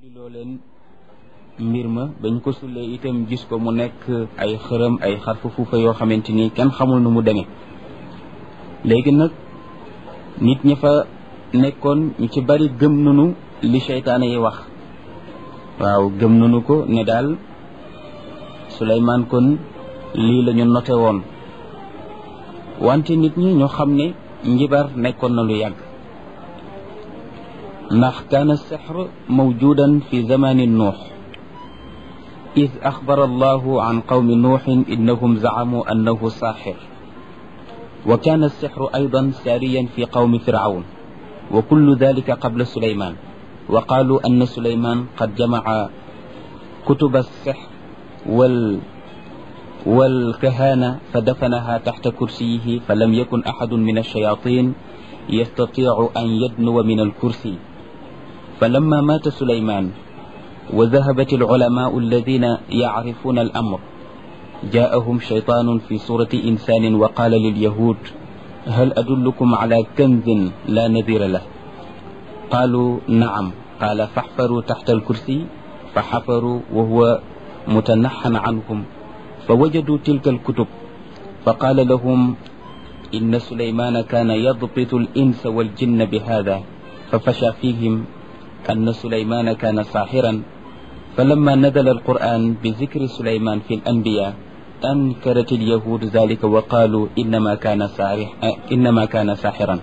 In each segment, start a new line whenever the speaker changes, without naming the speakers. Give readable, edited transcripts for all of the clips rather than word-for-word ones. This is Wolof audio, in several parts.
li loo leen mbir ma bañ ko sullee itam gis ko mu nekk ay xërëm ay xarfu fuufa yoo xamante ni kenn xamul nu mu demee léegi nag nit ñi fa nekkoon ñu ci bari gëm nanu li seytaane yi wax waaw gëm nanu ko ne daal Suleymaan kon lii la ñu noté woon wante nit ñi ñu xam ne njibar nekkoon na lu yàgg ndax kaana sixr mawjudan fi zamani nuux id axbara allahu an qawmi nuuxin innahum zacamuu annahu saaxir wa kaana sixru aydan saariyan fi qawmi fircawn wa kullu dalika qabla Suleymaan wa qaaluu anna Suleymaan qad jamaca kutuba alsixr والكهانة فدفنها تحت كرسيه فلم يكن أحد من الشياطين يستطيع أن يدنو من الكرسي فلما مات سليمان وذهبت العلماء الذين يعرفون الأمر جاءهم شيطان في صورة إنسان وقال لليهود هل أدلكم على كنز لا نذير له قالوا نعم قال فاحفروا تحت الكرسي فحفروا وهو متنحن عنهم فوجدوا تلك الكتب فقال لهم إن سليمان كان يضبط الإنس والجن بهذا ففشى فيهم أن سليمان كان ساحرا فلما نزل القرآن بذكر سليمان في الأنبياء أنكرت اليهود ذلك وقالوا إنما كان ساحرا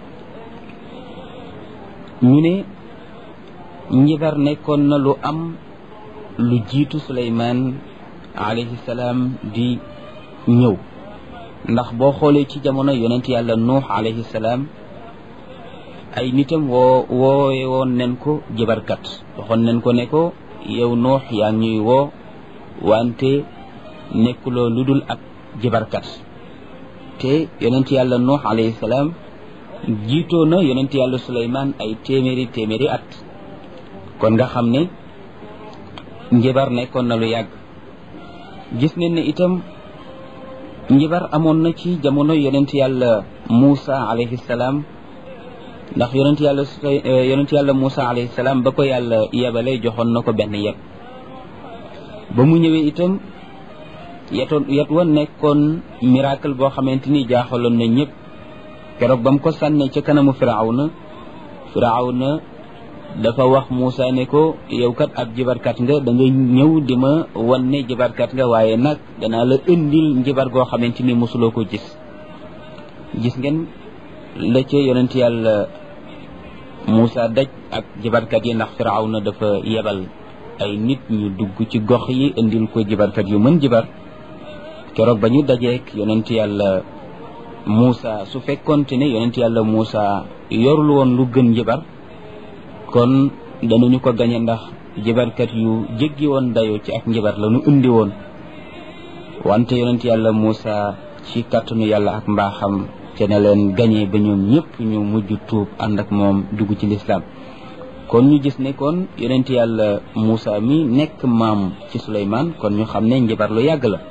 ñu ne njibar nekkoon na lu am lu jiitu Suleymaan alayhi salaam di ñëw ndax boo xoolee ci jamono yonent yàlla nuux alayhi salaam ay nitam woowe woon nen ko jibarkat waxoon nen ko ne ko yow nuux yaa ñuy woo wante nekkuloo lu dul ak jibarkat te yonent yàlla nuux alayhi salaam jiitoo na yonent yàlla Suleymaan ay téeméeri at kon nga xam ne njibar nekkoon na lu yàgg gis nañ ne itam njibar amoon na ci jamono yonent yàlla Muusa alayhi salaam ndax yonent yàlla Muusa alayhi salaam ba ko yàlla yebale joxoon na ko benn yet ba mu ñëwee itam yet wa nekkoon miracle boo xamante ni jaaxaloon na ñëpp keroog ba mu ko sànnee ca kanamu Firawna dafa wax Muusa ne ko yow kat ab jibarkat nga da nga ñëw di ma wan ne jibarkat nga waaye nag danaa la indil njibar goo xamante ni mosuloo ko gis ngeen la ca yonent yàlla Muusa daj ak jibarkat yi ndax Firawna dafa yebal ay nit ñu dugg ci gox yi indil ko jibarkat yu mën jibar keroog ba ñu dajeek yonent yàlla Muusa su fekkoonte ne yonent yàlla Muusa yorul woon lu gën jibar kon danañu ko gañe ndax jibarkat yu jéggi woon dayoo ci ak njibar la ñu indi woon wante yonent yàlla Muusa ci kàttanu yàlla ak mbaaxam te ne leen gañe ba ñoom ñëpp ñu mujj tuub ànd ak moom dugg ci lislaam kon ñu gis ne kon yonent yàlla Muusa mi nekk maam ci Suleymaan kon ñu xam ne njibar lu yàgg la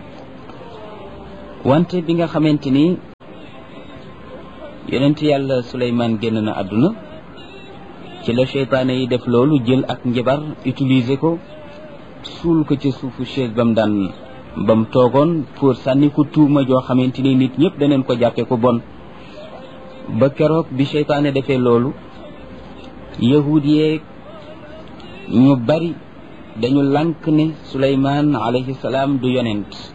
wante bi nga xamante ni yonent yàlla Suleymaan génn na àdduna ci la seytaane yi def loolu jël ak njibar utiliser ko suul ko ci suufu chaise bam toogoon pour sànni ko tuuma joo xamante ni nit ñëpp daneen ko jàppe ko bon ba keroog bi seytaane defee loolu yahud yeeg ñu bari dañu lànk ne Suleymaan alayhi salaam du yonent